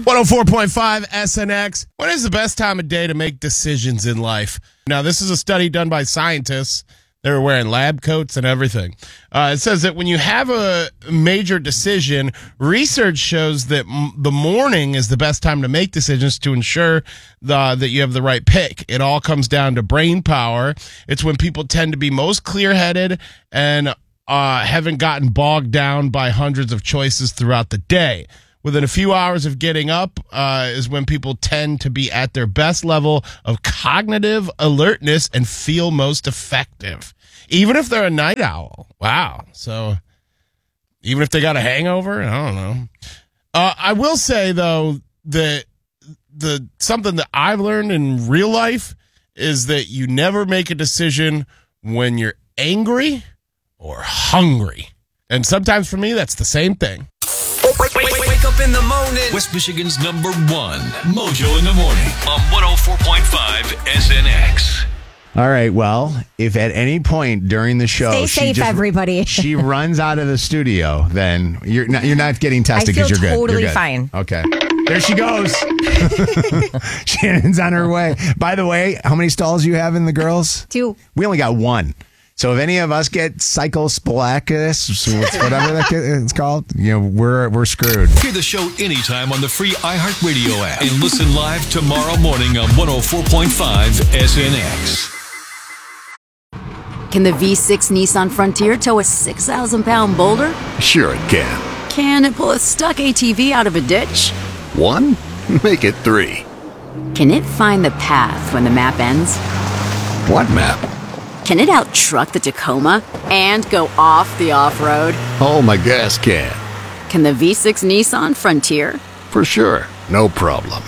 104.5 SNX. When is the best time of day to make decisions in life? Now, this is a study done by scientists. They were wearing lab coats and everything. It says that when you have a major decision, research shows that the morning is the best time to make decisions to ensure that you have the right pick. It all comes down to brain power. It's when people tend to be most clear-headed and haven't gotten bogged down by hundreds of choices throughout the day. Within a few hours of getting up is when people tend to be at their best level of cognitive alertness and feel most effective, even if they're a night owl. Wow. So even if they got a hangover, I don't know. I will say, though, that something that I've learned in real life is that you never make a decision when you're angry or hungry. And sometimes for me, that's the same thing. Wake up in the morning. West Michigan's number one, Mojo in the Morning on 104.5 SNX. All right, well, if at any point during the show Stay safe, everybody. she runs out of the studio, then you're not getting tested because you're good. Totally You're good. fine. Okay. There she goes. Shannon's on her way. By the way, how many stalls do you have in the girls? 2. We only got 1. So if any of us get cyclospalacis, whatever it's called, we're screwed. Hear the show anytime on the free iHeartRadio app and listen live tomorrow morning on 104.5 SNX. Can the V6 Nissan Frontier tow a 6,000-pound boulder? Sure it can. Can it pull a stuck ATV out of a ditch? 1? Make it 3. Can it find the path when the map ends? What map? Can it out-truck the Tacoma and go off the off-road? Oh, my gas can. Can the V6 Nissan Frontier? For sure. No problem.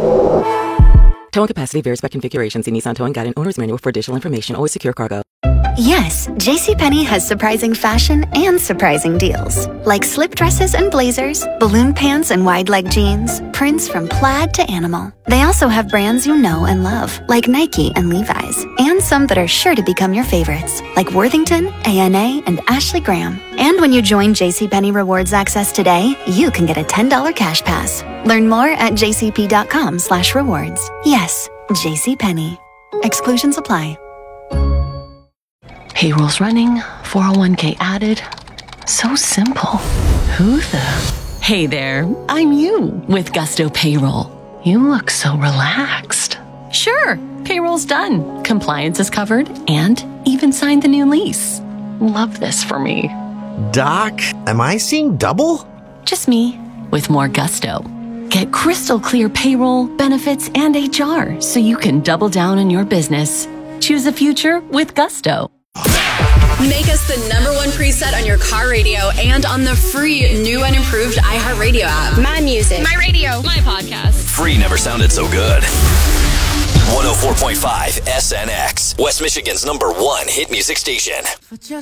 Towing capacity varies by configuration. See Nissan Towing Guide and Owner's Manual for additional information. Always secure cargo. Yes, JCPenney has surprising fashion and surprising deals. Like slip dresses and blazers, balloon pants and wide leg jeans, prints from plaid to animal. They also have brands you know and love, like Nike and Levi's, and some that are sure to become your favorites, like Worthington, ANA, and Ashley Graham. And when you join JCPenney Rewards Access today, you can get a $10 cash pass. Learn more at jcp.com/rewards. Yes, JCPenney. Exclusions apply. Payroll's running, 401k added. So simple. Who the? Hey there, I'm you with Gusto Payroll. You look so relaxed. Sure, payroll's done. Compliance is covered and even signed the new lease. Love this for me. Doc, am I seeing double? Just me with more gusto. Get crystal clear payroll, benefits, and HR so you can double down on your business. Choose the future with Gusto. Make us the #1 preset on your car radio and on the free new and improved iHeartRadio app. My music. My radio. My podcast. Free never sounded so good. 104.5 SNX. West Michigan's #1 hit music station. For just